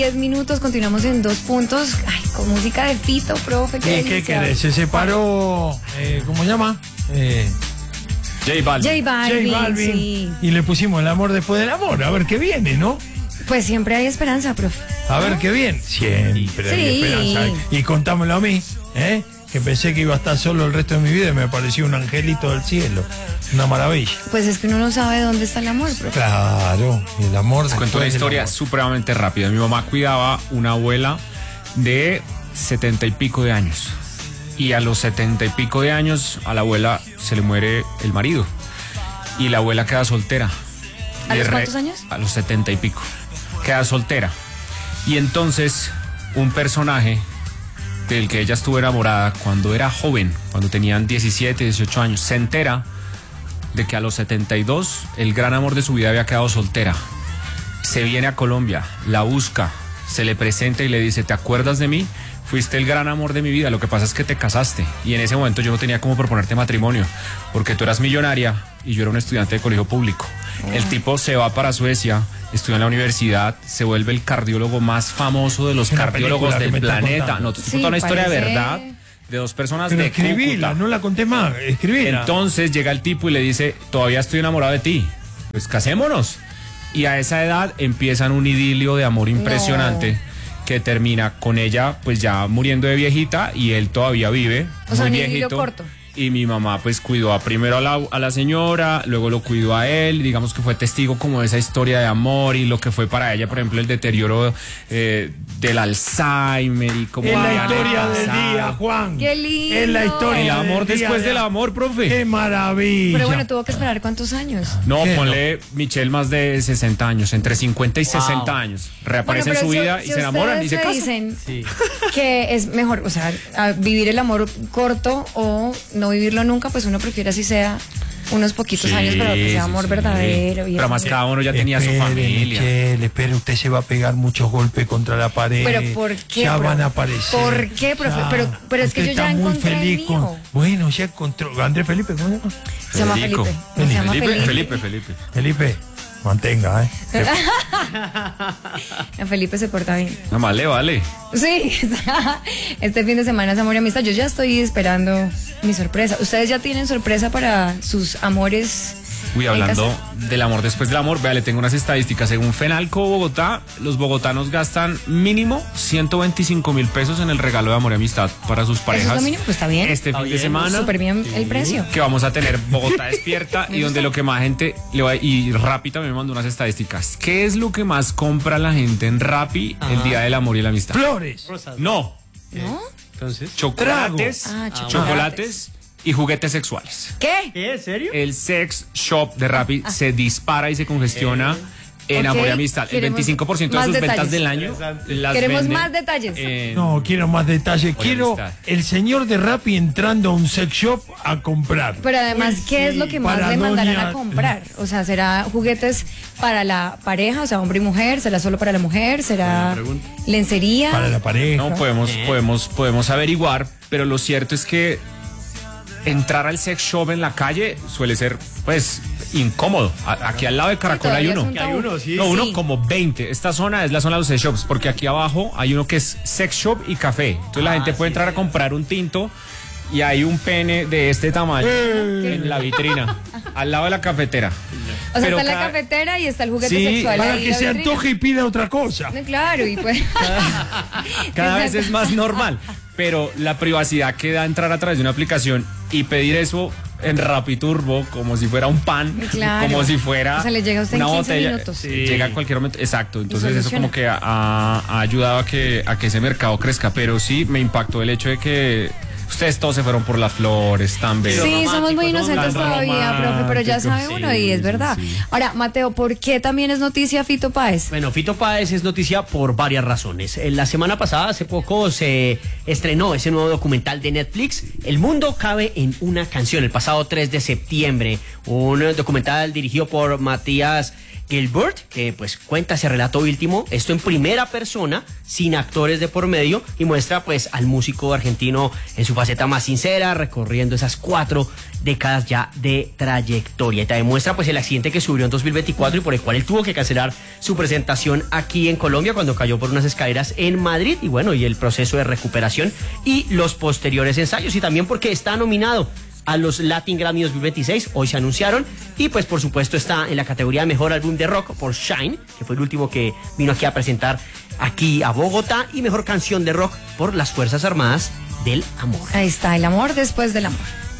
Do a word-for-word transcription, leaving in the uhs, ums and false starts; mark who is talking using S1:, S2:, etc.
S1: diez minutos, continuamos en dos puntos. Ay, con música de Fito, profe. ¿Qué,
S2: ¿Qué, ¿qué querés? Se separó, eh, ¿cómo se llama? Eh,
S3: J Balvin.
S1: J Balvin,
S2: J Balvin.
S1: Sí.
S2: Y le pusimos el amor después del amor. A ver qué viene, ¿no?
S1: Pues siempre hay esperanza, profe.
S2: A ver qué viene. Siempre hay
S1: Sí.
S2: esperanza. Y contámelo a mí, ¿eh? Que pensé que iba a estar solo el resto de mi vida y me pareció un angelito del cielo. Una maravilla.
S1: Pues es que uno no sabe dónde está el amor, profe.
S2: Claro, el amor.
S3: Les cuento una
S2: después del
S3: historia
S2: amor.
S3: supremamente rápida. Mi mamá cuidaba una abuela de setenta y pico de años. Y a los setenta y pico de años a la abuela se le muere el marido. Y la abuela queda soltera.
S1: ¿A
S3: Y
S1: los
S3: re-
S1: cuántos años?
S3: A los setenta y pico. Queda soltera. Y entonces un personaje del que ella estuvo enamorada cuando era joven, cuando tenían diecisiete, dieciocho años, se entera de que a los setenta y dos el gran amor de su vida había quedado soltera. Se viene a Colombia, la busca, se le presenta y le dice: ¿te acuerdas de mí? Fuiste el gran amor de mi vida, lo que pasa es que te casaste. Y en ese momento yo no tenía cómo proponerte matrimonio, porque tú eras millonaria y yo era un estudiante de colegio público. Oh. El tipo se va para Suecia, estudia en la universidad, se vuelve el cardiólogo más famoso de los
S2: Una
S3: cardiólogos del planeta. No, te
S1: Sí,
S3: cuento una historia de
S1: parece-
S3: verdad de dos personas
S2: Pero
S3: de
S2: escribíla,
S3: Cúcuta.
S2: no la conté más, escribíla.
S3: Entonces llega el tipo y le dice: todavía estoy enamorado de ti, pues casémonos. Y a esa edad empiezan un idilio de amor impresionante. No. Que termina con ella pues ya muriendo de viejita y él todavía vive,
S1: o sea,
S3: muy
S1: un
S3: viejito.
S1: idilio corto.
S3: Y mi mamá pues cuidó a primero a la, a la señora, luego lo cuidó a él, digamos que fue testigo como de esa historia de amor y lo que fue para ella, por ejemplo, el deterioro eh, del Alzheimer y como...
S2: Es la
S3: habían
S2: historia del
S3: pasado.
S2: día, Juan.
S1: ¡Qué lindo!
S2: Es la historia
S3: El amor
S2: del día
S3: después
S2: de-
S3: del amor, profe.
S2: ¡Qué maravilla!
S1: Pero bueno, tuvo que esperar ¿cuántos años?
S3: No,
S2: ¿Qué
S3: ponle Michelle más de sesenta años, entre cincuenta y sesenta años. Reaparece
S1: Bueno,
S3: en su
S1: pero
S3: vida
S1: si-
S3: y
S1: si
S3: se enamoran y se
S1: ustedes
S3: casan.
S1: dicen
S4: Sí.
S1: que es mejor, o sea, a vivir el amor corto o no vivirlo nunca, pues uno prefiere así sea unos poquitos
S3: Sí,
S1: años, pero que sea
S3: sí,
S1: amor
S3: sí.
S1: verdadero. Y
S3: Pero más
S1: así.
S3: cada uno ya tenía su
S2: Espere,
S3: familia.
S2: Michelle, espere, usted se va a pegar muchos golpes contra la pared.
S1: Pero ¿por qué,
S2: Ya
S1: profe?
S2: van a aparecer.
S1: ¿Por qué, profe?
S2: Ya.
S1: Pero- pero es que
S2: Usted
S1: yo ya
S2: está muy
S1: encontré el
S2: feliz con...
S1: mío.
S2: Bueno, ya encontró... Andrés Felipe, ¿cómo se llama?
S1: Se llama
S3: Federico.
S1: Felipe. Se llama
S3: Felipe,
S1: Felipe.
S3: Felipe, Felipe.
S2: Felipe, mantenga, ¿eh?
S1: Felipe se porta bien.
S3: No, vale, vale.
S1: Sí, este fin de semana es amor y amistad. Yo ya estoy esperando mi sorpresa. ¿Ustedes ya tienen sorpresa para sus amores?
S3: Uy,
S1: en
S3: hablando
S1: casa?
S3: del amor después del amor, vea, le tengo unas estadísticas. Según Fenalco Bogotá, los bogotanos gastan mínimo ciento veinticinco mil pesos en el regalo de amor y amistad para sus parejas.
S1: ¿Eso es lo mínimo? Pues está bien.
S3: Este
S4: Está
S3: fin de
S4: bien,
S3: semana.
S1: Súper bien el precio.
S3: Que vamos a tener Bogotá despierta
S1: Me
S3: y donde
S1: gusta.
S3: lo que más gente le va, y Rappi también me mandó unas estadísticas. ¿Qué es lo que más compra la gente en Rappi el
S4: Ajá.
S3: día del amor y la amistad?
S2: Flores.
S4: Rosas.
S3: No,
S1: ¿No?
S4: Entonces.
S3: chocolates,
S1: Ah, chocolates.
S3: chocolates y juguetes sexuales.
S1: ¿Qué?
S4: ¿Qué? ¿En serio?
S3: El sex shop de Rappi se dispara y se congestiona en
S1: Ok,
S3: amor y amistad. El
S1: queremos
S3: veinticinco por ciento de
S1: más
S3: sus ventas
S1: detalles.
S3: del año las
S1: Queremos
S3: venden
S1: más detalles.
S3: en-
S2: No, quiero más detalles.
S3: Oye,
S2: Quiero
S3: amistad.
S2: el señor de Rappi entrando a un sex shop a comprar.
S1: Pero además,
S2: Uy,
S1: ¿qué es
S2: sí,
S1: lo que más
S2: para
S1: le mandarán
S2: doña-
S1: a comprar? O sea, ¿será juguetes para la pareja, o sea, hombre y mujer? ¿Será solo para la mujer? ¿Será lencería?
S2: Para la pareja.
S3: No, podemos, podemos, podemos averiguar, pero lo cierto es que entrar al sex shop en la calle suele ser, pues, incómodo. A- aquí al lado de Caracol hay
S1: todavía
S3: uno.
S1: es un
S4: Que hay
S1: tabú.
S4: uno, sí.
S3: No, uno
S1: Sí.
S3: como veinte. Esta zona es la zona de los sex shops, porque aquí abajo hay uno que es sex shop y café. Entonces la
S4: Ah,
S3: gente puede
S4: sí,
S3: entrar a comprar un tinto y hay un pene de este tamaño en la vitrina, al lado de la cafetera.
S1: O sea,
S3: Pero
S1: está en la
S3: cada-
S1: cafetera y está el juguete
S3: Sí,
S1: sexual.
S2: Para
S1: ahí en
S2: que
S1: la
S2: se
S1: vitrina.
S2: antoje y pida otra cosa.
S1: No, claro, y pues.
S3: Cada vez es más normal, pero la privacidad que da entrar a través de una aplicación y pedir eso en Rapiturbo como si fuera un pan,
S1: Claro.
S3: como si fuera
S1: O sea, le llega a usted en
S3: una
S1: quince
S3: botella,
S1: minutos.
S3: sí,
S4: Sí.
S3: llega a cualquier momento, exacto. Entonces eso
S1: soluciona.
S3: como que ha, ha ayudado a que a que ese mercado crezca, pero sí me impactó el hecho de que ustedes todos se fueron por las flores, tan bellos.
S1: Sí, somos muy
S4: románticos, ¿no?
S1: inocentes
S3: Tan
S1: todavía, profe, pero ya sabe
S3: románticos,
S1: uno y
S3: sí,
S1: es
S3: sí,
S1: verdad.
S3: sí.
S1: Ahora, Mateo, ¿por qué también es noticia Fito Páez?
S4: Bueno, Fito Páez es noticia por varias razones. Eh, La semana pasada, hace poco, se estrenó ese nuevo documental de Netflix, El mundo cabe en una canción, el pasado tres de septiembre. Un eh, documental dirigido por Matías Gilbert, que pues cuenta ese relato íntimo, esto en primera persona, sin actores de por medio, y muestra pues al músico argentino en su faceta más sincera, recorriendo esas cuatro décadas ya de trayectoria. Y también muestra pues el accidente que sufrió en dos mil veinticuatro y por el cual él tuvo que cancelar su presentación aquí en Colombia cuando cayó por unas escaleras en Madrid, y bueno, y el proceso de recuperación y los posteriores ensayos, y también porque está nominado a los Latin Grammy dos mil veintiséis, hoy se anunciaron, y pues por supuesto está en la categoría de Mejor Álbum de Rock por Shine, que fue el último que vino aquí a presentar aquí a Bogotá, y Mejor Canción de Rock por Las Fuerzas Armadas del Amor.
S1: Ahí está, el amor después del amor.